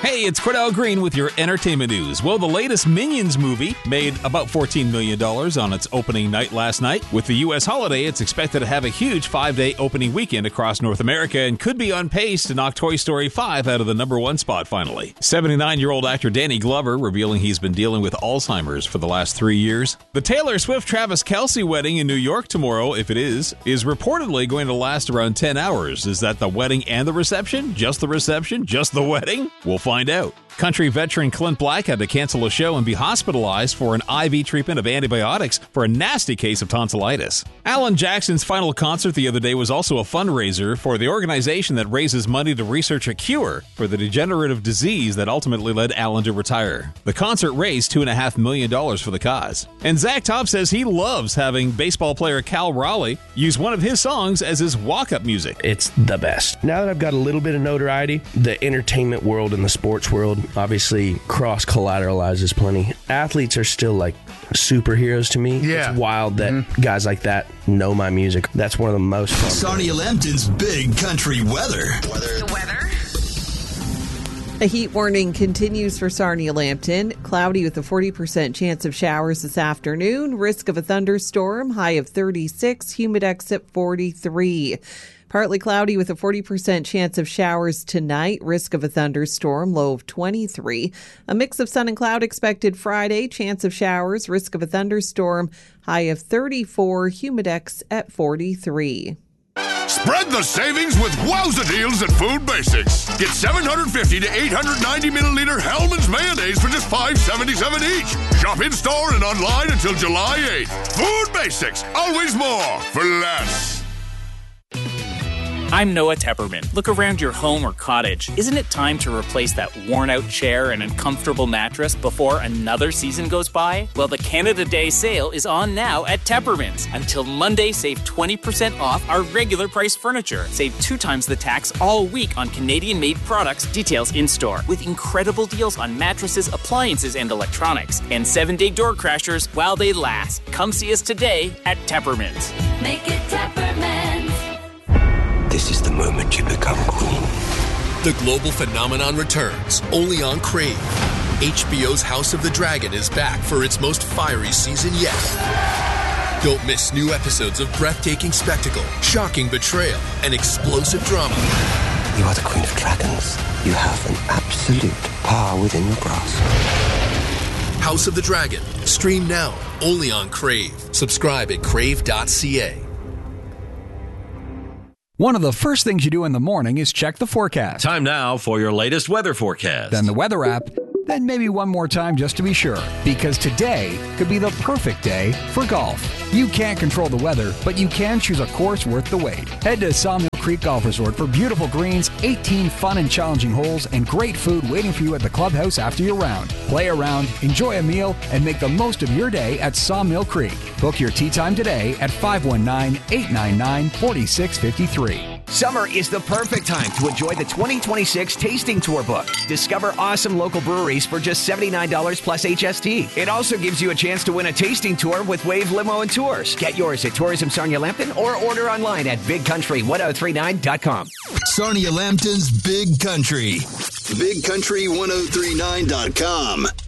Hey, it's Cordell Green with your entertainment news. Well, the latest Minions movie made about $14 million on its opening night last night. With the U.S. holiday, it's expected to have a huge 5-day opening weekend across North America and could be on pace to knock Toy Story 5 out of the #1 spot finally. 79-year-old actor Danny Glover revealing he's been dealing with Alzheimer's for the last 3 years. The Taylor Swift-Travis Kelce wedding in New York tomorrow, if it is reportedly going to last around 10 hours. Is that the wedding and the reception? Just the reception? Just the wedding? We'll find out. Country veteran Clint Black had to cancel a show and be hospitalized for an IV treatment of antibiotics for a nasty case of tonsillitis. Alan Jackson's final concert the other day was also a fundraiser for the organization that raises money to research a cure for the degenerative disease that ultimately led Alan to retire. The concert raised $2.5 million for the cause. And Zach Top says he loves having baseball player Cal Raleigh use one of his songs as his walk-up music. It's the best. Now that I've got a little bit of notoriety, the entertainment world and the sports world obviously cross-collateralizes plenty. Athletes are still like superheroes to me. Yeah. It's wild that guys like that know my music. That's one of the most fun. Sarnia Lambton's Big Country Weather. The weather. A heat warning continues for Sarnia Lambton. Cloudy with a 40% chance of showers this afternoon. Risk of a thunderstorm. High of 36. Humidex at 43. Partly cloudy with a 40% chance of showers tonight. Risk of a thunderstorm. Low of 23. A mix of sun and cloud expected Friday. Chance of showers. Risk of a thunderstorm. High of 34. Humidex at 43. Spread the savings with wowza deals at Food Basics. Get 750 to 890 milliliter Hellmann's mayonnaise for just $5.77 each. Shop in store and online until July 8th. Food Basics, always more for less. I'm Noah Tepperman. Look around your home or cottage. Isn't it time to replace that worn-out chair and uncomfortable mattress before another season goes by? Well, the Canada Day sale is on now at Tepperman's. Until Monday, save 20% off our regular price furniture. Save 2 times the tax all week on Canadian-made products. Details in-store. With incredible deals on mattresses, appliances, and electronics. And 7-day door crashers while they last. Come see us today at Tepperman's. Make it Tepperman's. This is the moment you become queen. The global phenomenon returns, only on Crave. HBO's House of the Dragon is back for its most fiery season yet. Don't miss new episodes of breathtaking spectacle, shocking betrayal, and explosive drama. You are the queen of dragons. You have an absolute power within your grasp. House of the Dragon. Stream now, only on Crave. Subscribe at crave.ca. One of the first things you do in the morning is check the forecast. Time now for your latest weather forecast. Then the weather app. Then maybe one more time just to be sure. Because today could be the perfect day for golf. You can't control the weather, but you can choose a course worth the wait. Head to Sawmill Creek Golf Resort for beautiful greens, 18 fun and challenging holes, and great food waiting for you at the clubhouse after your round. Play around, enjoy a meal, and make the most of your day at Sawmill Creek. Book your tee time today at 519-899-4653. Summer is the perfect time to enjoy the 2026 Tasting Tour book. Discover awesome local breweries for just $79 plus HST. It also gives you a chance to win a tasting tour with Wave Limo and Tours. Get yours at Tourism Sarnia Lambton or order online at BigCountry1039.com. Sarnia Lambton's Big Country. BigCountry1039.com.